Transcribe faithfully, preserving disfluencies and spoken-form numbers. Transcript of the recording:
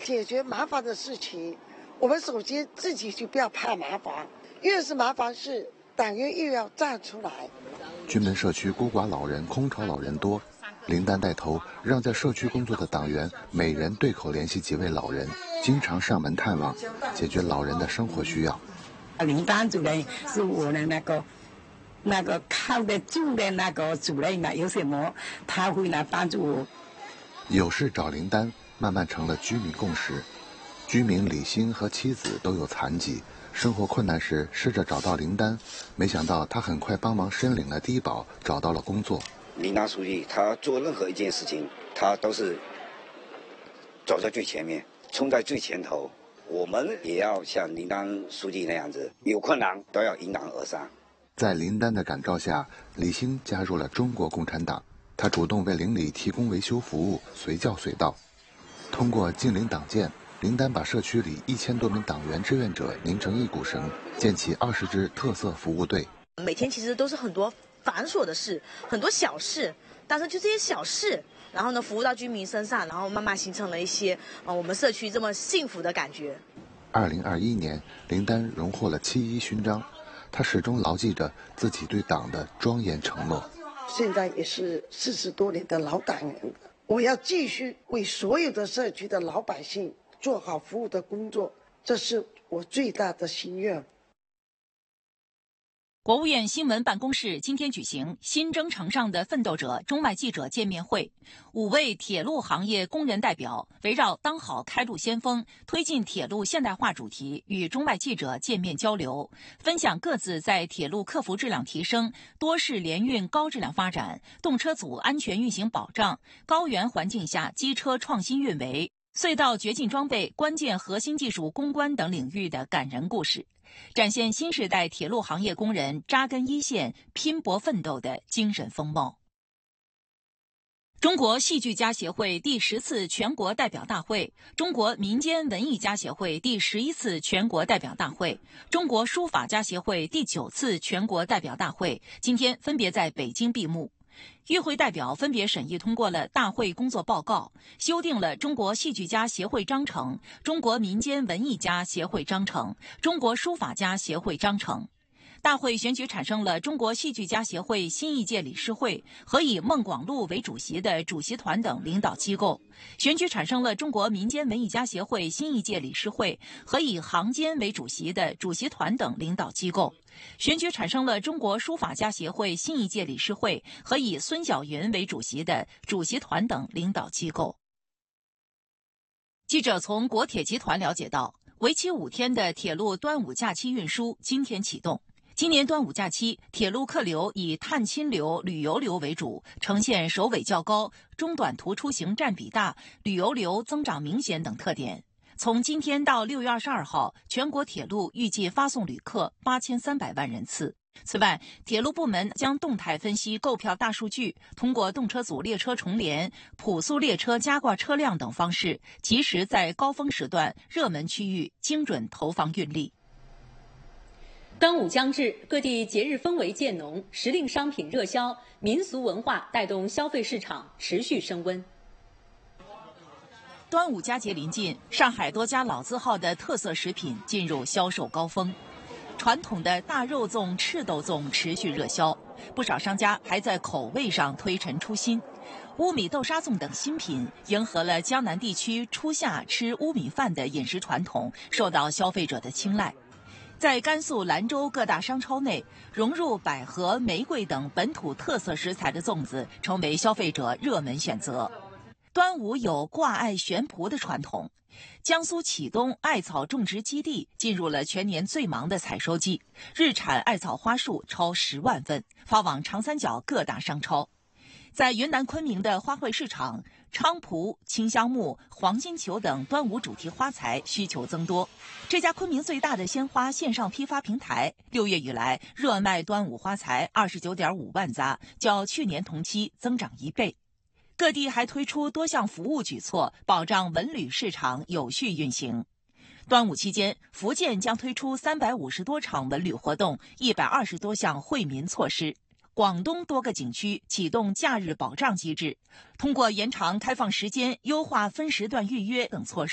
解决麻烦的事情，我们首先自己就不要怕麻烦，越是麻烦事，党员越要站出来。 军门社区孤寡老人、空巢老人多，林丹带头让在社区工作的党员每人对口联系几位老人，经常上门探望，解决老人的生活需要。 林丹主任是我的那个那个靠得住的那个主任了，有什么他会来帮助我。 有事找林丹，慢慢成了居民共识。居民李兴和妻子都有残疾，生活困难时试着找到林丹，没想到他很快帮忙申领了低保，找到了工作。 林丹书记他做任何一件事情，他都是走在最前面，冲在最前头。我们也要像林丹书记那样子，有困难都要迎难而上。 在林丹的感召下，李兴加入了中国共产党，他主动为邻里提供维修服务，随叫随到。通过近邻党建，林丹把社区里一千多名党员志愿者拧成一股绳，建起二十支特色服务队。 每天其实都是很多繁琐的事，很多小事，但是就这些小事，然后呢服务到居民身上，然后慢慢形成了一些呃我们社区这么幸福的感觉。 二零二一年，林丹荣获了七一勋章，他始终牢记着自己对党的庄严承诺。 现在也是四十多年的老党员了，我要继续为所有的社区的老百姓做好服务的工作，这是我最大的心愿。 国务院新闻办公室今天举行新征程上的奋斗者中外记者见面会，五位铁路行业工人代表围绕当好开路先锋、推进铁路现代化主题与中外记者见面交流，分享各自在铁路客服质量提升、多式联运高质量发展、动车组安全运行保障、高原环境下机车创新运维、隧道绝境装备、关键核心技术攻关等领域的感人故事，展现新时代铁路行业工人扎根一线、拼搏奋斗的精神风貌。中国戏剧家协会第十次全国代表大会、中国民间文艺家协会第十一次全国代表大会、中国书法家协会第九次全国代表大会今天分别在北京闭幕。与会代表分别审议通过了大会工作报告，修订了中国戏剧家协会章程、中国民间文艺家协会章程、中国书法家协会章程。大会选举产生了中国戏剧家协会新一届理事会和以孟广禄为主席的主席团等领导机构，选举产生了中国民间文艺家协会新一届理事会和以行监为主席的主席团等领导机构，选举产生了中国书法家协会新一届理事会和以孙晓云为主席的主席团等领导机构。记者从国铁集团了解到，为期五天的铁路端午假期运输今天启动。今年端午假期，铁路客流以探亲流、旅游流为主，呈现首尾较高、中短途出行占比大、旅游流增长明显等特点。从今天到六月二十二号，全国铁路预计发送旅客八千三百万人次。此外，铁路部门将动态分析购票大数据，通过动车组列车重联、普速列车加挂车辆等方式，及时在高峰时段、热门区域精准投放运力。 端午将至，各地节日氛围渐浓，时令商品热销，民俗文化带动消费市场持续升温。 端午佳节临近，上海多家老字号的特色食品进入销售高峰。传统的大肉粽、赤豆粽持续热销，不少商家还在口味上推陈出新。乌米豆沙粽等新品迎合了江南地区初夏吃乌米饭的饮食传统，受到消费者的青睐。在甘肃兰州各大商超内，融入百合、玫瑰等本土特色食材的粽子成为消费者热门选择。端午有挂艾悬蒲的传统，江苏启东艾草种植基地进入了全年最忙的采收季，日产艾草花束超十万份，发往长三角各大商超。在云南昆明的花卉市场，菖蒲、清香木、黄金球等端午主题花材需求增多。这家昆明最大的鲜花线上批发平台，六月以来热卖端午花材二十九点五万扎，较去年同期增长一倍。各地还推出多项服务举措，保障文旅市场有序运行。端午期间，福建将推出三百五十多场文旅活动，一百二十多项惠民措施。广东多个景区启动假日保障机制，通过延长开放时间、优化分时段预约等措施。